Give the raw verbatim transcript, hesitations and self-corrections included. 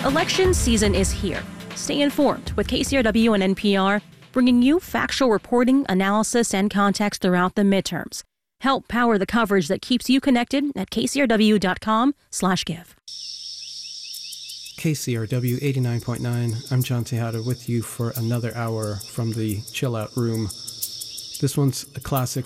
Election season is here. Stay informed with K C R W and N P R, bringing you factual reporting, analysis, and context throughout the midterms. Help power the coverage that keeps you connected at k c r w dot com slash give. K C R W eighty-nine point nine. I'm John Tejada with you for another hour from the Chill Out Room. This one's a classic